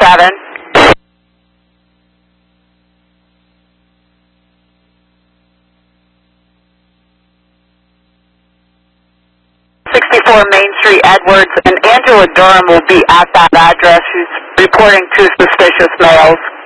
7. 64 Main Street, Edwards, and Angela Durham will be at that address. She's reporting 2 suspicious males.